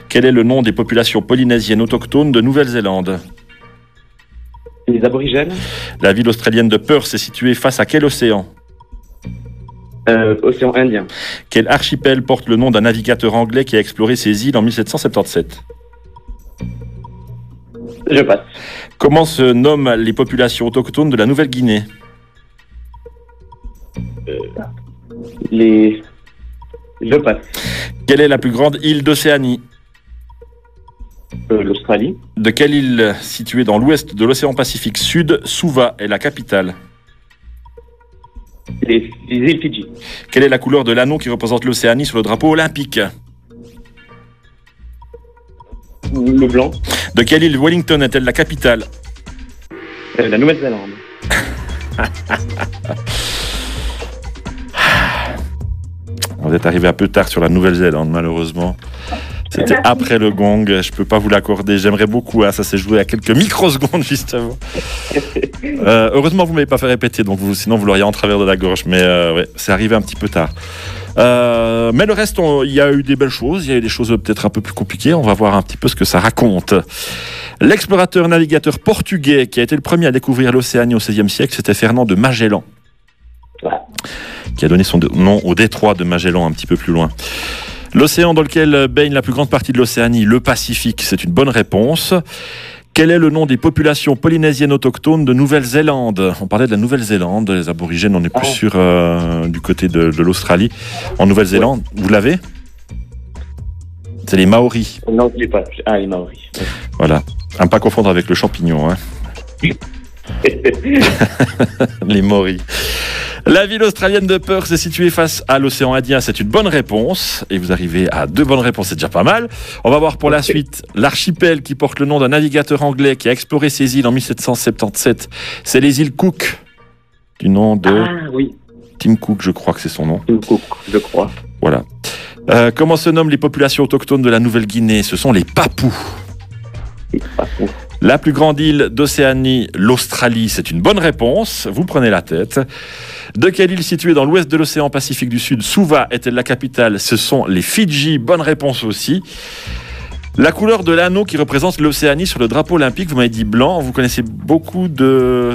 Quel est le nom des populations polynésiennes autochtones de Nouvelle-Zélande? Les aborigènes. La ville australienne de Perth est située face à quel océan? Océan Indien. Quel archipel porte le nom d'un navigateur anglais qui a exploré ces îles en 1777? Je passe. Comment se nomment les populations autochtones de la Nouvelle-Guinée? Je passe. Quelle est la plus grande île d'Océanie? L'Australie. De quelle île située dans l'ouest de l'océan Pacifique Sud, Suva est la capitale? Les îles Fidji. Quelle est la couleur de l'anneau qui représente l'Océanie sur le drapeau olympique? Le blanc. De quelle île Wellington est-elle la capitale? La Nouvelle-Zélande. Vous êtes arrivé un peu tard sur la Nouvelle-Zélande, malheureusement. C'était après le gong, je ne peux pas vous l'accorder. J'aimerais beaucoup, ça s'est joué à quelques microsecondes juste avant. Heureusement, vous ne m'avez pas fait répéter, donc sinon vous l'auriez en travers de la gorge. Mais ouais, c'est arrivé un petit peu tard. Mais le reste, il y a eu des belles choses. Il y a eu des choses peut-être un peu plus compliquées. On va voir un petit peu ce que ça raconte. L'explorateur-navigateur portugais qui a été le premier à découvrir l'Océanie au XVIe siècle, c'était Fernand de Magellan, qui a donné son nom au détroit de Magellan un petit peu plus loin. L'océan dans lequel baigne la plus grande partie de l'Océanie, le Pacifique, c'est une bonne réponse. Quel est le nom des populations polynésiennes autochtones de Nouvelle-Zélande? On parlait de la Nouvelle-Zélande, les aborigènes, on est plus sur du côté de l'Australie. En Nouvelle-Zélande, vous l'avez? C'est les Maoris. Non, je l'ai pas. Les Maoris. Voilà. À ne pas confondre avec le champignon. Les Maoris. La ville australienne de Perth est située face à l'océan Indien. C'est une bonne réponse. Et vous arrivez à 2 bonnes réponses, c'est déjà pas mal. On va voir pour la suite l'archipel qui porte le nom d'un navigateur anglais qui a exploré ces îles en 1777. C'est les îles Cook, du nom de Tim Cook, je crois que c'est son nom. Tim Cook, je crois. Voilà. Comment se nomment les populations autochtones de la Nouvelle-Guinée? Ce sont les Papous. Les Papous. La plus grande île d'Océanie, l'Australie, c'est une bonne réponse. Vous prenez la tête. De quelle île située dans l'ouest de l'océan Pacifique du Sud, Suva est-elle la capitale? Ce sont les Fidji. Bonne réponse aussi. La couleur de l'anneau qui représente l'Océanie sur le drapeau olympique, vous m'avez dit blanc. Vous connaissez beaucoup de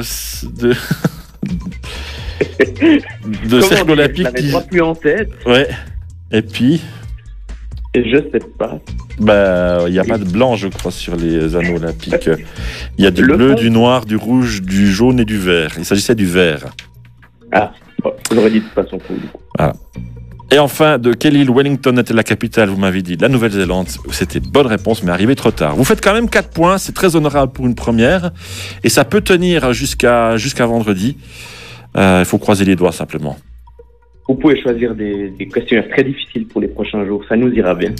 cercles olympiques. Je l'avais plus en tête. Ouais. Et puis... Je sais pas. Il n'y a pas de blanc, je crois, sur les anneaux olympiques. Il y a du bleu, du noir, du rouge, du jaune et du vert. Il s'agissait du vert. J'aurais dit de toute façon pour lui. Voilà. Et enfin, de quelle île Wellington était la capitale? Vous m'avez dit la Nouvelle-Zélande. C'était bonne réponse, mais arrivé trop tard. Vous faites quand même 4 points. C'est très honorable pour une première. Et ça peut tenir jusqu'à vendredi. Il faut croiser les doigts, simplement. Vous pouvez choisir des questionnaires très difficiles pour les prochains jours. Ça nous ira bien.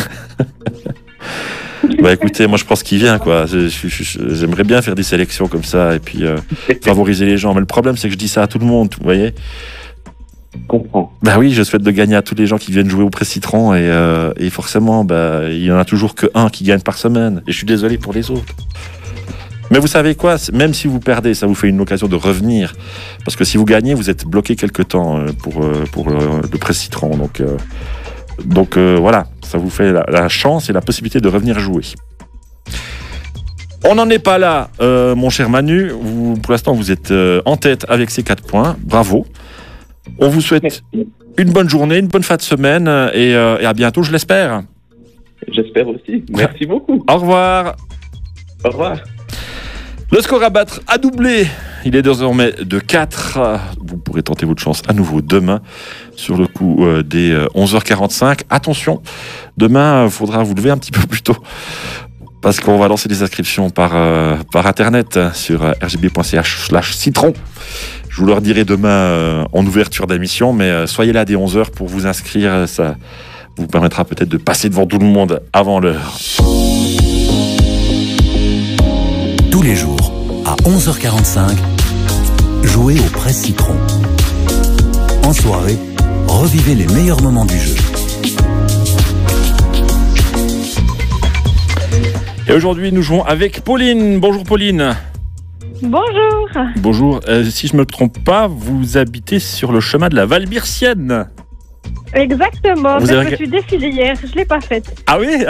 Écoutez, moi je pense qu'il vient, quoi. J'aimerais bien faire des sélections comme ça et puis favoriser les gens. Mais le problème, c'est que je dis ça à tout le monde, vous voyez. Je comprends. Oui, je souhaite de gagner à tous les gens qui viennent jouer au Pré-Citron et forcément, il y en a toujours que 1 qui gagne par semaine. Et je suis désolé pour les autres. Mais vous savez quoi, même si vous perdez, ça vous fait une occasion de revenir. Parce que si vous gagnez, vous êtes bloqué quelque temps pour le Pré-Citron. Donc voilà, ça vous fait la chance et la possibilité de revenir jouer. On n'en est pas là, mon cher Manu. Pour l'instant, vous êtes en tête avec ces 4 points. Bravo. On vous souhaite une bonne journée, une bonne fin de semaine et à bientôt, je l'espère. J'espère aussi. Merci beaucoup. Au revoir. Au revoir. Le score à battre a doublé. Il est désormais de 4. Vous pourrez tenter votre chance à nouveau demain sur le coup des 11h45. Attention, demain, il faudra vous lever un petit peu plus tôt parce qu'on va lancer des inscriptions par Internet sur rgb.ch/citron. Je vous le redirai demain en ouverture d'émission, mais soyez là dès 11h pour vous inscrire. Ça vous permettra peut-être de passer devant tout le monde avant l'heure. Tous les jours, à 11h45, jouez au Pré-Citron. En soirée, revivez les meilleurs moments du jeu. Et aujourd'hui, nous jouons avec Pauline. Bonjour Pauline. Bonjour. Bonjour. Si je ne me trompe pas, vous habitez sur le chemin de la Valbirsienne. Exactement. Vous Je me suis décidée hier. Je ne l'ai pas faite. Ah oui?